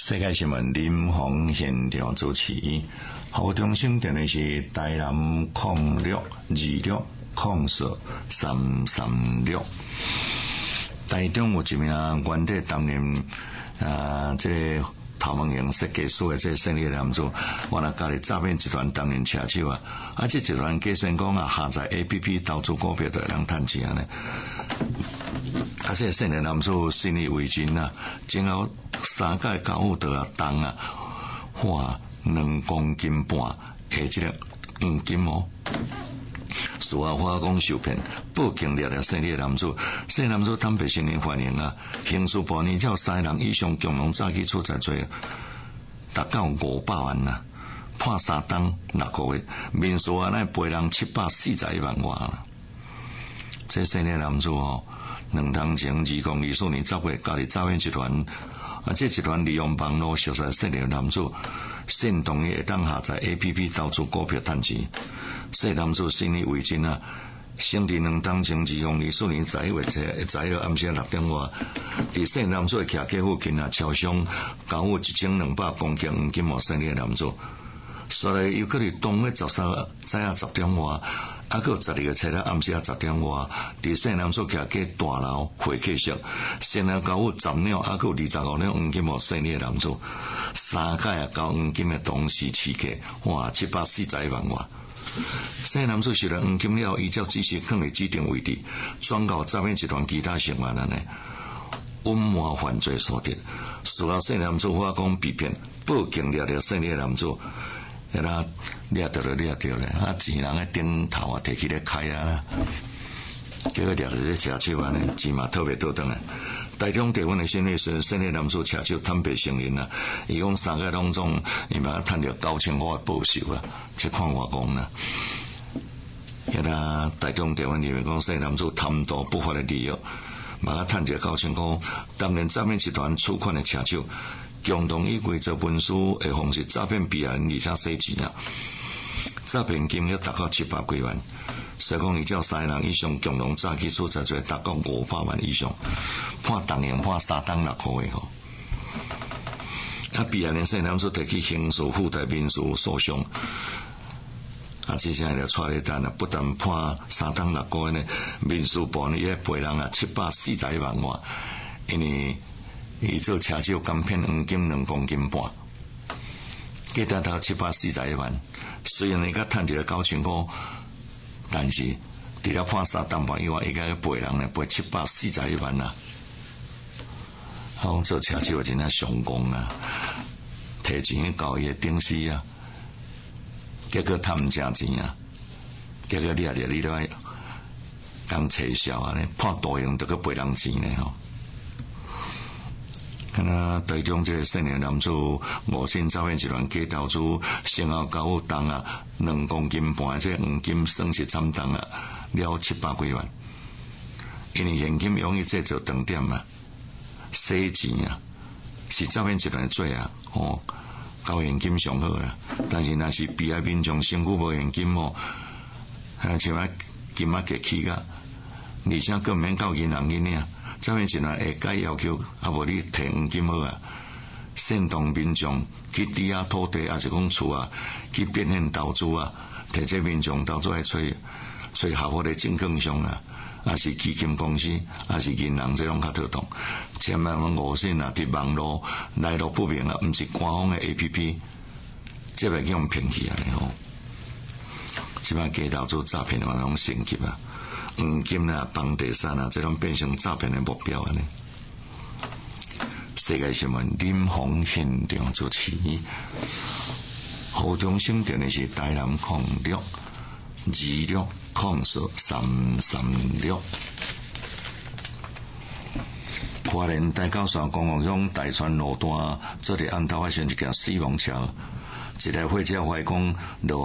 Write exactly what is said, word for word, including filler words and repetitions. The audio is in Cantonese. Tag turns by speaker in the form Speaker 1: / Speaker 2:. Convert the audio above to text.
Speaker 1: 世界新闻林鸿现场主持，好中心电的是台南控六二六控四三三六。台中有一名原底担任啊，这头毛型设计师的这胜利男子，我若家己诈骗集团担任车手啊，啊，这集团计算讲啊，下载 A P P 投资股票就会能赚钱呢。啊，这胜利男子信以为真啊，前后三届交付到啊重啊，花两公斤半，下这个黄金哦。事后化工受骗，报警抓了胜利男子，胜利男子坦白承认犯行啊，刑事部呢叫三人以上共同诈欺处罚罪，达到五百万呐，判三档六个月，民事啊，那赔人七百四十一万外啦。这胜利男子哦，两tháng前二零二四年十月，家己诈骗集团啊，这集团利用网络熟识胜利男子，煽动伊会当下载 A P P 投资股票赚钱。这男子信以为真啊！成伫两档前，二零二四年十一月七日，十一暗时六点外，伫这男子徛街附近啊，超商交付一千两百公斤黄金毛胜利男子，所来又搁伫当月十三早啊十点外，啊搁十二个七日暗时啊十点外，伫这男子徛街大楼会客室，先来交付十两，啊搁二十五两黄金毛胜利男子，三届啊交黄金的同时持客，哇七百四十一万外。这男子收了黄金了，依照指示放伫指定位置，转告诈骗集团其他成员呢，隐瞒犯罪所得。事后这男子化工被骗，报警抓到这男子，迄啦抓到了抓到了，啊钱人喺顶头啊摕起来开啊，结果抓到这车手安尼，钱嘛特别倒转来。台中地方的新律师胜利男子车手坦白承认啊，伊讲三个当中，伊嘛赚到九千块的报酬啊，这看我讲啦。迄啦台中地方认为讲，胜利男子贪图不法的利益，嘛赚到九千块，担任诈骗集团处款的车手，共同以伪造文书的方式诈骗别人，而且洗钱啊，诈骗金额达到七百几万。所以讲，伊叫三人以上共同诈欺处罚罪达到五百万以上，判重刑判三档六个月吼。啊，被害人这男子提起刑事附带民事诉讼，啊，接下来就出来单啊，不但判三档六个月呢，民事部呢也赔人啊七百四十一万外，因为伊做车手甘骗黄金两公斤半，计达到七百四十一万，虽然伊甲赚一个九千块。但是，除了判三档半以外，伊个赔人呢赔七百四十一万呐。好，做车手真正上工啊，提钱交伊个顶司啊，结果贪唔正钱啊，结果掠着你都爱当吹箫啊，判大刑都去赔人钱呢吼。看啊，台中这个少年男子五星诈骗集团假投资先后交付重啊两公斤半这黄金算是惨重啊，了七百几万。因为现金容易制造重点啊，洗钱啊，是诈骗集团的罪啊，哦，交现金上好啦。但是若是被害民众身躯无现金哦，像像金仔摕起个，而且更免交银行去领。诈骗集团会改要求，啊无你摕黄金好啊，煽动民众去抵押土地，还是讲厝啊，去变现投资啊，摕这民众投资来找找合法的证券商啊，还是基金公司，还是银行这种较妥当。千万五信啊，伫网络来路不明啊，毋是官方的 A P P， 这袂去用骗去啊吼。即摆假投资诈骗的那种升级啊。黄金啊、房地产啊，这种变成诈骗的目标啊！呢，世界新闻林鸿现场主持，河中省电的是台南控六二六控四三三六。花莲大高山公路乡大川路段，做伫安头发现一架死亡车，一台火车怀讲落